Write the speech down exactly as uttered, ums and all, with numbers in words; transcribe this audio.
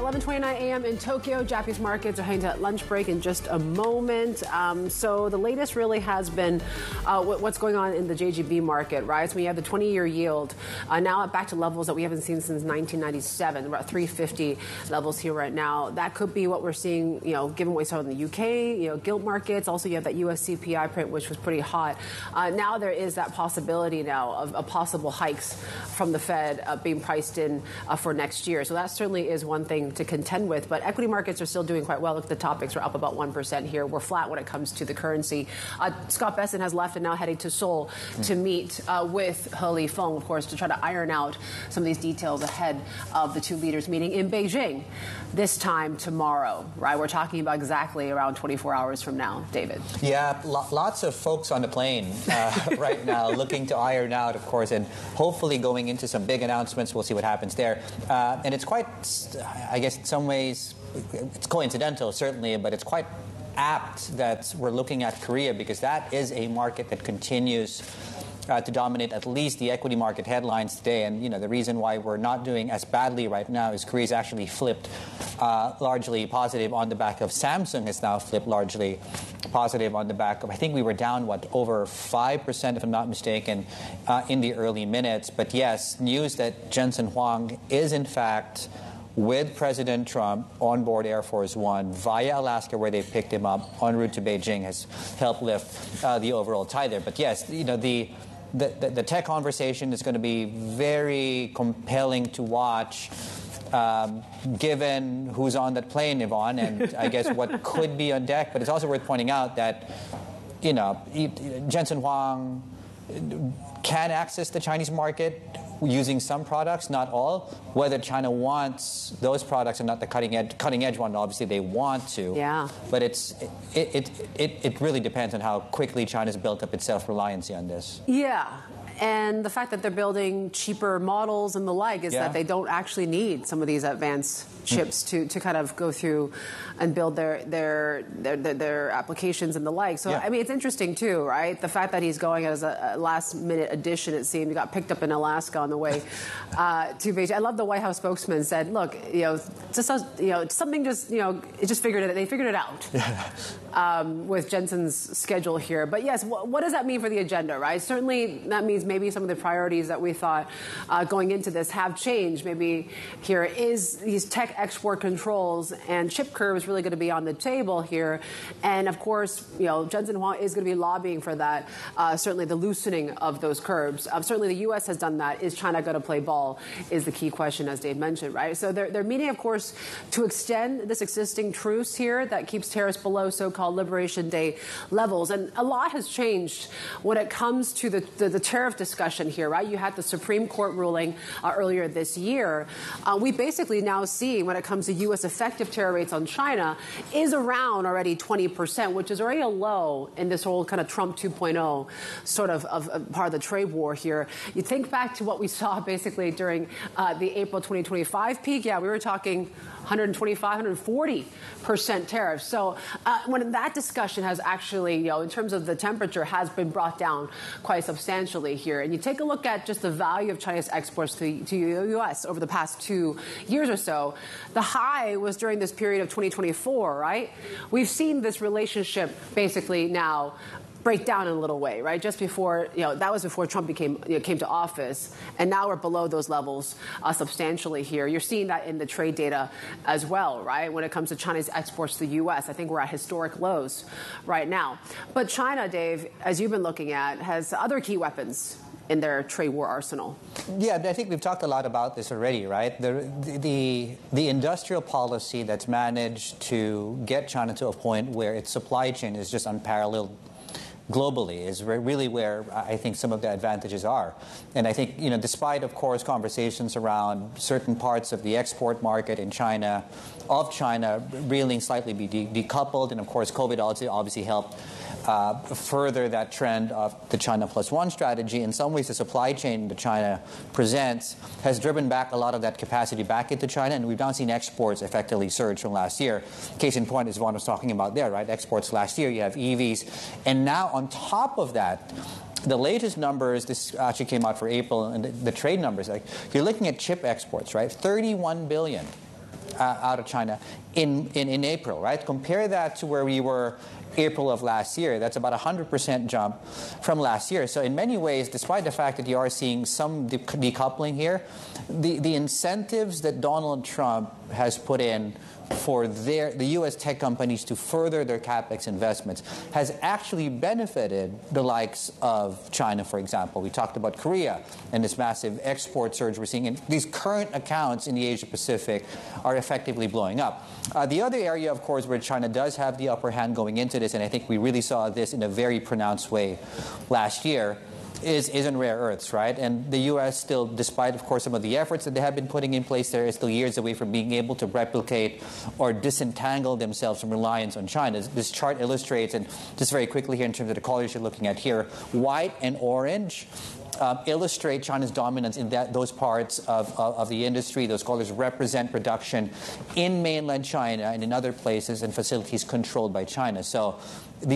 eleven twenty-nine a m in Tokyo. Japanese markets are heading to lunch break in just a moment. Um, so the latest really has been uh, what's going on in the J G B market, right? So we have the twenty-year yield uh, now back to levels that we haven't seen since nineteen ninety-seven, about three fifty levels here right now. That could be what we're seeing, you know, given what we saw in the U K, you know, gilt markets. Also, you have that U S C P I print, which was pretty hot. Uh, now there is that possibility now of, of possible hikes from the Fed uh, being priced in uh, for next year. So that certainly is one thing to contend with. But equity markets are still doing quite well. Look, the topics are up about one percent here. We're flat when it comes to the currency. Uh, Scott Bessent has left and now heading to Seoul mm. to meet uh, with He Li-Feng, of course, to try to iron out some of these details ahead of the two leaders meeting in Beijing this time tomorrow, right? We're talking about exactly around twenty-four hours from now, David. Yeah, lo lots of folks on the plane uh, right now looking to iron out, of course, and hopefully going into some big announcements. We'll see what happens there. Uh, and it's quite, I guess in some ways, it's coincidental, certainly, but it's quite apt that we're looking at Korea because that is a market that continues Uh, to dominate at least the equity market headlines today. And, you know, the reason why we're not doing as badly right now is Korea's actually flipped uh, largely positive on the back of Samsung has now flipped largely positive on the back of, I think we were down, what, over five percent, if I'm not mistaken, uh, in the early minutes. But yes, news that Jensen Huang is, in fact, with President Trump on board Air Force One via Alaska, where they picked him up en route to Beijing, has helped lift uh, the overall tide there. But yes, you know, the The, the, the tech conversation is going to be very compelling to watch, um, given who's on that plane, Yvonne, and I guess what could be on deck. But it's also worth pointing out that, you know, Jensen Huang can access the Chinese market using some products, not all. Whether China wants those products and not the cutting edge, cutting edge one, obviously they want to. Yeah. But it's it it it, it really depends on how quickly China's built up its self-reliancy on this. Yeah. And the fact that they're building cheaper models and the like is yeah. that they don't actually need some of these advanced chips to, to kind of go through and build their their their, their, their applications and the like. So, yeah. I mean, it's interesting, too, right? The fact that he's going as a, a last-minute addition, it seemed. He got picked up in Alaska on the way uh, to Beijing. I love the White House spokesman said, look, you know, just, you know, something just, you know, it just figured it, they figured it out um, with Jensen's schedule here. But, yes, wh what does that mean for the agenda, right? Certainly, that means maybe some of the priorities that we thought uh, going into this have changed. Maybe here is these tech export controls and chip curves really going to be on the table here. And, of course, you know, Jensen Huang is going to be lobbying for that, uh, certainly the loosening of those curbs. Uh, certainly the U S has done that. Is China going to play ball is the key question, as Dave mentioned, right? So they're, they're meeting, of course, to extend this existing truce here that keeps tariffs below so-called Liberation Day levels. And a lot has changed when it comes to the, the, the tariff discussion here, right? You had the Supreme Court ruling uh, earlier this year. Uh, we basically now see when it comes to U S effective tariff rates on China is around already twenty percent, which is already a low in this whole kind of Trump two point oh sort of, of, of part of the trade war here. You think back to what we saw basically during uh, the April twenty twenty-five peak. Yeah, we were talking one twenty-five, one forty percent tariffs. So uh, when that discussion has actually, you know, in terms of the temperature, has been brought down quite substantially here. And you take a look at just the value of China's exports to, to the U S over the past two years or so. The high was during this period of twenty twenty-four, right? We've seen this relationship basically now break down in a little way, right? Just before, you know, that was before Trump became, you know, came to office, and now we're below those levels uh, substantially here. You're seeing that in the trade data as well, right? When it comes to China's exports to the U S, I think we're at historic lows right now. But China, Dave, as you've been looking at, has other key weapons in their trade war arsenal. Yeah, I think we've talked a lot about this already, right? The, the, the industrial policy that's managed to get China to a point where its supply chain is just unparalleled globally is really where I think some of the advantages are. And I think, you know, despite, of course, conversations around certain parts of the export market in China, of China, really slightly be de decoupled, and of course, COVID also obviously helped uh, further that trend of the China plus one strategy. In some ways, the supply chain that China presents has driven back a lot of that capacity back into China, and we've now seen exports effectively surge from last year. Case in point is what I was talking about there, right? Exports last year, you have E Vs, and now on top of that, the latest numbers, this actually came out for April, and the, the trade numbers, like you're looking at chip exports, right? thirty-one billion uh, out of China in, in, in April, right? Compare that to where we were April of last year. That's about a one hundred percent jump from last year. So in many ways, despite the fact that you are seeing some de- decoupling here, the, the incentives that Donald Trump has put in for their, the U S tech companies to further their capex investments has actually benefited the likes of China, for example. We talked about Korea and this massive export surge we're seeing. And these current accounts in the Asia Pacific are effectively blowing up. Uh, the other area, of course, where China does have the upper hand going into this, and I think we really saw this in a very pronounced way last year, Is, is in rare earths, right? And the U S still, despite, of course, some of the efforts that they have been putting in place there, is still years away from being able to replicate or disentangle themselves from reliance on China. This, this chart illustrates, and just very quickly here in terms of the colors you're looking at here, white and orange Um, illustrate China's dominance in that, those parts of, of, of the industry. Those colors represent production in mainland China and in other places and facilities controlled by China. So